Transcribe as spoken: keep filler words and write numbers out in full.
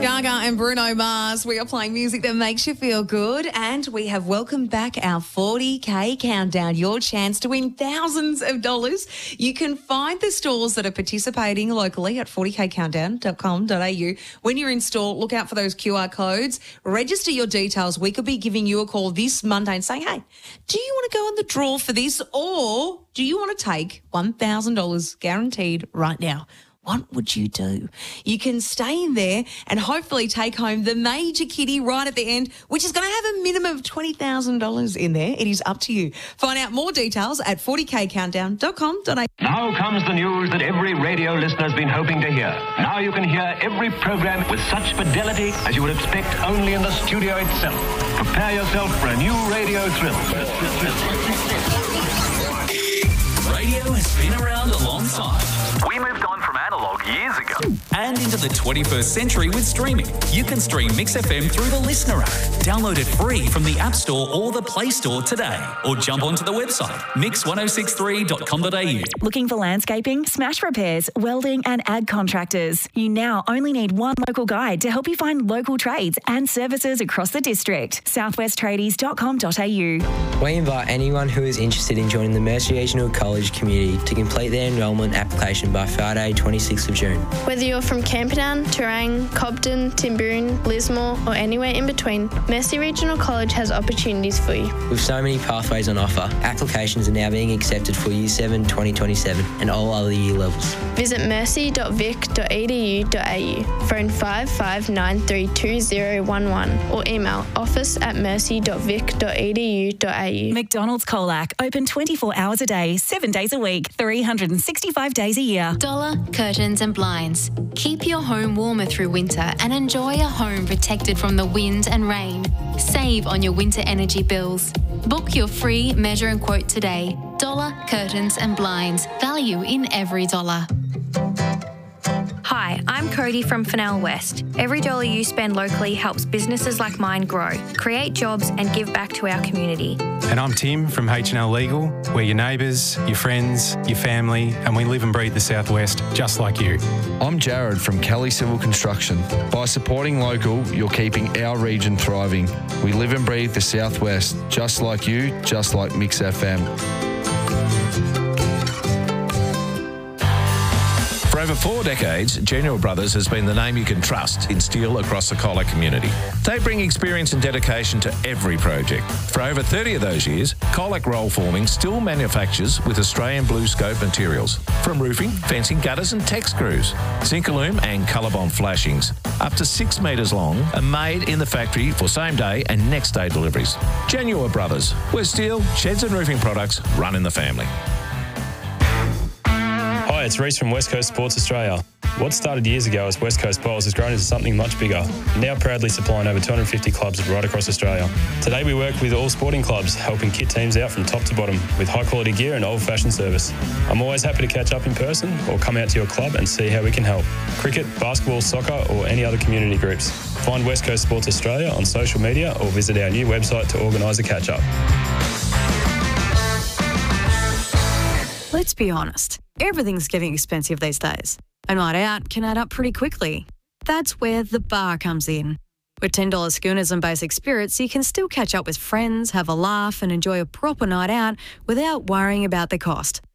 Gaga and Bruno Mars. We are playing music that makes you feel good, and we have welcomed back our forty K countdown, your chance to win thousands of dollars. You can find the stores that are participating locally at forty k countdown dot com dot a u. When you're in store, look out for those Q R codes. Register your details. We could be giving you a call this Monday and saying, hey, do you want to go in the draw for this, or do you want to take one thousand dollars guaranteed right now? What would you do? You can stay in there and hopefully take home the major kitty right at the end, which is going to have a minimum of twenty thousand dollars in there. It is up to you. Find out more details at forty k countdown dot com dot a u. Now comes the news that every radio listener's been hoping to hear. Now you can hear every program with such fidelity as you would expect only in the studio itself. Prepare yourself for a new radio thrill. Radio has been around a long time. We moved on from analog years ago. And into the twenty-first century with streaming. You can stream Mix F M through the Listener app. Download it free from the App Store or the Play Store today. Or jump onto the website, mix ten sixty-three dot com dot a u. Looking for landscaping, smash repairs, welding and ag contractors? You now only need one local guide to help you find local trades and services across the district. southwest tradies dot com dot a u. We invite anyone who is interested in joining the Mercy Regional College community to complete their enrolment application by Friday, twenty-sixth of June. Whether you're from Camperdown, Terang, Cobden, Timboon, Lismore or anywhere in between, Mercy Regional College has opportunities for you. With so many pathways on offer, applications are now being accepted for Year seven twenty twenty-seven and all other year levels. Visit mercy dot vic dot e d u dot a u, phone five five nine three two zero one one or email office at mercy dot vic dot e d u dot a u. McDonald's Colac, open twenty-four hours a day, seven days a week, three hundred sixty-five days a year. Dollar Curtains and Blinds. Keep your home warmer through winter and enjoy a home protected from the wind and rain. Save on your winter energy bills. Book your free measure and quote today. Dollar Curtains and Blinds. Value in every dollar. Hi, I'm Cody from Fennell West. Every dollar you spend locally helps businesses like mine grow, create jobs and give back to our community. And I'm Tim from H and L Legal. We're your neighbours, your friends, your family, and we live and breathe the Southwest just like you. I'm Jared from Kelly Civil Construction. By supporting local, you're keeping our region thriving. We live and breathe the Southwest just like you, just like Mix F M. For over four decades, Genuine Brothers has been the name you can trust in steel across the Colac community. They bring experience and dedication to every project. For over thirty of those years, Colac Roll Forming still manufactures with Australian blue scope materials, from roofing, fencing, gutters and tech screws, Zincalume and Colorbond flashings, up to six metres long, and made in the factory for same day and next day deliveries. Genuine Brothers, where steel, sheds and roofing products run in the family. Hi, it's Reece from West Coast Sports Australia. What started years ago as West Coast Bowls has grown into something much bigger, now proudly supplying over two hundred fifty clubs right across Australia. Today we work with all sporting clubs, helping kit teams out from top to bottom with high-quality gear and old-fashioned service. I'm always happy to catch up in person or come out to your club and see how we can help. Cricket, basketball, soccer or any other community groups. Find West Coast Sports Australia on social media or visit our new website to organise a catch-up. Let's be honest, everything's getting expensive these days. A night out can add up pretty quickly. That's where the bar comes in. With ten dollars schooners and basic spirits, you can still catch up with friends, have a laugh and enjoy a proper night out without worrying about the cost.